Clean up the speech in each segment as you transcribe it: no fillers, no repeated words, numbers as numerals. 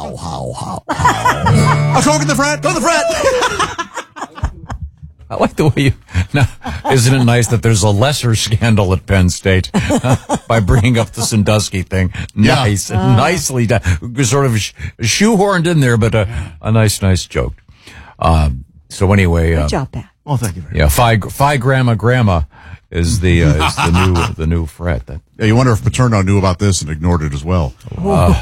how. Let's go get the frat. Go to the frat. I like the way you. Now, isn't it nice that there's a lesser scandal at Penn State by bringing up the Sandusky thing? Nice, nicely done. Sort of shoehorned in there, but a nice joke. So anyway, good job, Pat. Well, thank you very much. Yeah, Phi Grandma is the new frat. Yeah, you wonder if Paterno knew about this and ignored it as well. Wow.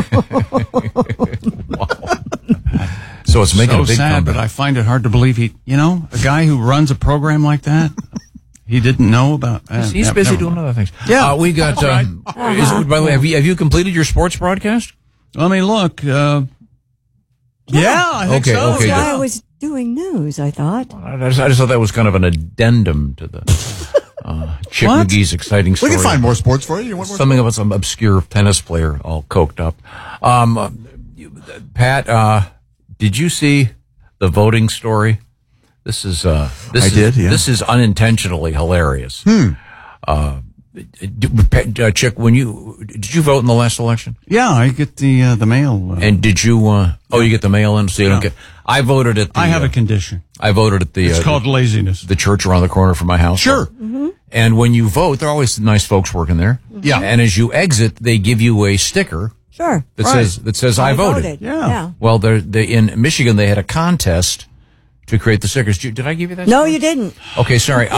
So it's making a big sad, comeback. but I find it hard to believe a guy who runs a program like that, he didn't know about. He's busy doing other things. Yeah, we got. By the way, have you completed your sports broadcast? Let me look. I think so. Okay. I was doing news, I thought. I just thought that was kind of an addendum to the Chick McGee's exciting story. We can find more sports for you. Something about some obscure tennis player all coked up. Pat, did you see the voting story? This is This is unintentionally hilarious. Chick, did you vote in the last election? Yeah, I get the mail. And did you? You get the mail in, so you don't get. I voted at. I have a condition. I voted at the. It's called laziness. The church around the corner from my house. Sure. Mm-hmm. And when you vote, there are always nice folks working there. Yeah. And as you exit, they give you a sticker. Sure. That says I voted. Yeah. Well, in Michigan they had a contest to create the stickers. Did I give you that? No, you didn't. Okay, sorry.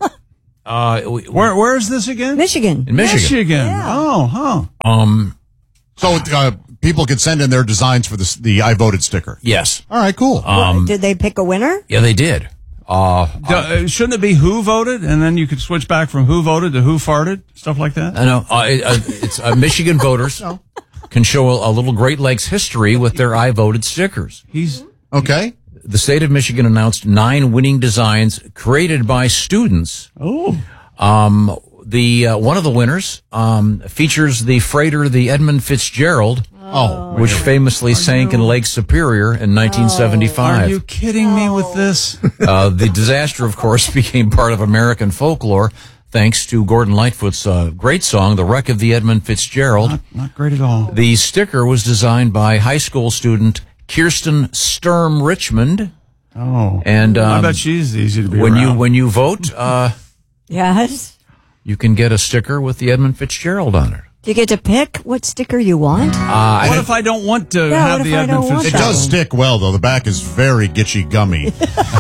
Where is this again? Michigan. In Michigan. Yeah. Oh, huh. So people could send in their designs for the I voted sticker. Yes. All right, cool. Did they pick a winner? Yeah, they did. Shouldn't it be who voted, and then you could switch back from who voted to who farted, stuff like that? I know. It's Michigan voters can show a little Great Lakes history with their I voted stickers. Okay. The state of Michigan announced 9 winning designs created by students. Oh. One of the winners features the freighter, the Edmund Fitzgerald, which famously sank in Lake Superior in 1975. Are you kidding me with this? The disaster, of course, became part of American folklore thanks to Gordon Lightfoot's great song, The Wreck of the Edmund Fitzgerald. Not great at all. The sticker was designed by high school student Kirsten Sturm Richmond. Oh. And I bet she's easy to be around. When you vote, Yes. you can get a sticker with the Edmund Fitzgerald on it. Do you get to pick what sticker you want? What if I don't want to have the Edmund Fitzgerald? It does stick well, though. The back is very gitchy gummy.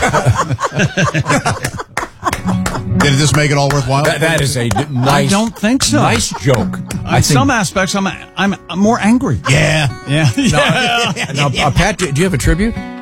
Did this make it all worthwhile? That is a nice. I don't think so. Nice joke. In some aspects, I'm more angry. Yeah. Yeah. Now, Pat, do you have a tribute?